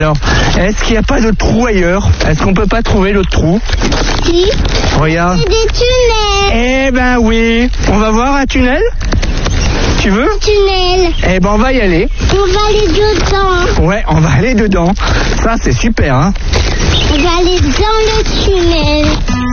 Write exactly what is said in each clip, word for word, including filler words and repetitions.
Alors, est-ce qu'il n'y a pas de trou ailleurs? Est-ce qu'on peut pas trouver le trou? Si. Regarde. C'est des tunnels. Eh ben oui. On va voir un tunnel? Tu veux? Tunnel. Eh ben on va y aller. On va aller dedans. Ouais, on va aller dedans. Ça c'est super, hein. On va aller dans le tunnel.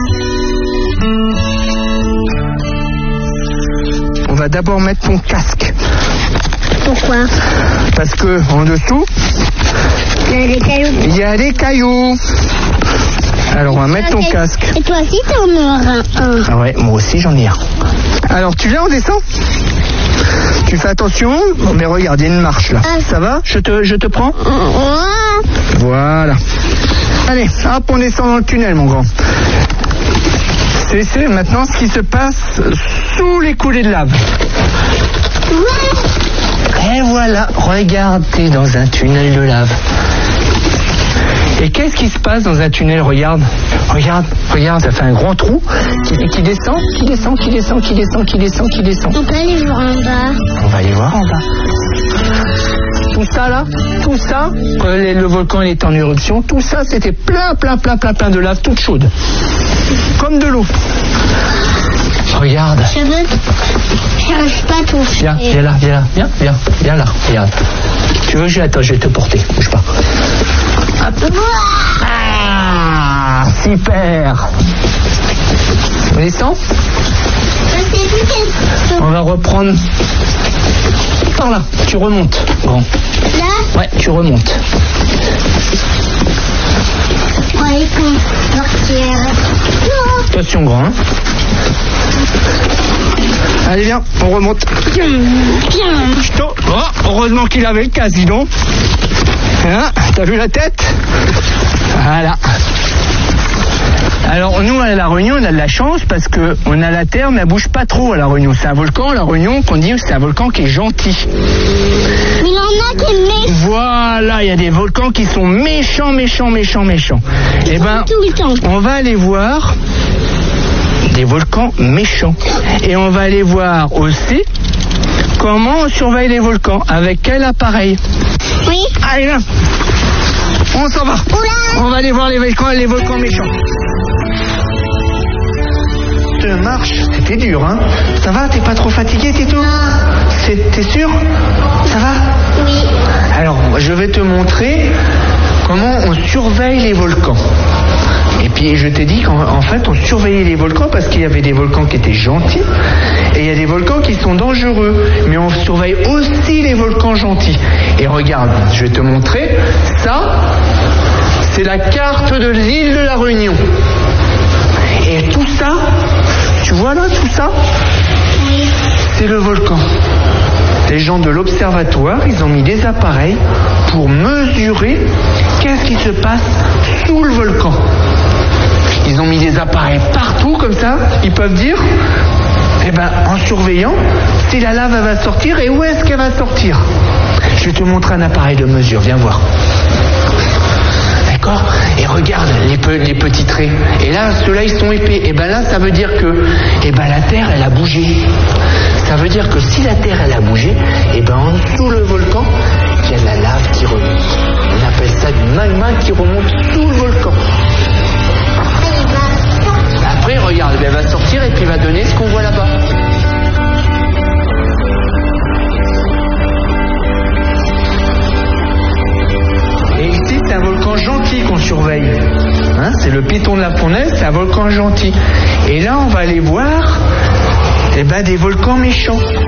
On va d'abord mettre ton casque. Pourquoi? Parce que en dessous, Il y a des cailloux. il y a des cailloux. Alors on va mettre ton casque. Et toi aussi t'en auras un. Ah ouais, moi aussi j'en ai un. Alors tu viens, on descend? Tu fais attention, mais regarde, il y a une marche là. Ah. Ça va? Je te, je te prends? Ouais. Voilà. Allez, hop, on descend dans le tunnel, mon grand. C'est, c'est maintenant ce qui se passe sous les coulées de lave. Ouais. Et voilà, regarde, t'es dans un tunnel de lave. Et qu'est-ce qui se passe dans un tunnel? Regarde, regarde, regarde, ça fait un grand trou qui, qui descend, qui descend, qui descend, qui descend, qui descend, qui descend. On peut aller voir en bas. On va aller voir en bas. Tout ça là, tout ça, quand le volcan il est en éruption, tout ça c'était plein, plein, plein, plein, plein de lave toute chaude. Comme de l'eau. Regarde. Je veux. J'arrive pas à toucher. Viens, viens là, viens là, viens, viens, viens là, regarde. Tu veux que je... Attends, je vais te porter, bouge pas. Hop. Ah, super. On descend? On va reprendre par là. Tu remontes, grand. Là? Ouais, tu remontes. Ouais, qu'on sortir. Attention, grand. Hein. Allez, viens, on remonte. Bien, bien. Chut, oh, heureusement qu'il avait le casque, dis donc. Hein, t'as vu la tête? Voilà. Alors nous à La Réunion on a de la chance parce que on a la terre mais elle bouge pas trop à La Réunion. C'est un volcan, La Réunion, qu'on dit c'est un volcan qui est gentil. Mais il y en a qui méchants. Voilà, il y a des volcans qui sont méchants, méchants, méchants, méchants. Eh ben, Tout le temps. on va aller voir des volcans méchants. Et on va aller voir aussi comment on surveille les volcans, avec quel appareil. Oui. Allez là, on s'en va. Oula. On va aller voir les volcans, les volcans méchants. Cette marche, c'était dur, hein. Ça va, t'es pas trop fatigué, Tito? C'est, t'es sûr? Ça va? Oui. Alors, je vais te montrer comment on surveille les volcans. Et puis, je t'ai dit qu'en en fait, on surveillait les volcans parce qu'il y avait des volcans qui étaient gentils et il y a des volcans qui sont dangereux. Mais on surveille aussi les volcans gentils. Et regarde, je vais te montrer. Ça, c'est la carte de l'île de La Réunion. Et tout ça, tu vois là, tout ça, c'est le volcan. Les gens de l'observatoire, ils ont mis des appareils pour mesurer qu'est-ce qui se passe sous le volcan. Ils ont mis des appareils partout comme ça, ils peuvent dire, eh ben, en surveillant, si la lave elle va sortir et où est-ce qu'elle va sortir. Je vais te montrer un appareil de mesure, viens voir. D'accord? Et regarde les, pe- les petits traits. Et là, ceux-là, ils sont épais. Et ben là, ça veut dire que, eh ben la Terre, elle a bougé. Ça veut dire que si la Terre, elle a bougé, et ben en dessous le volcan, il y a de la lave qui remonte. On appelle ça du magma qui remonte sous le volcan. Après, regarde, elle va sortir et puis va donner ce qu'on voit là-bas. Et ici, c'est un volcan gentil qu'on surveille. Hein, c'est le Piton de la Fournaise, c'est un volcan gentil. Et là, on va aller voir eh ben, des volcans méchants.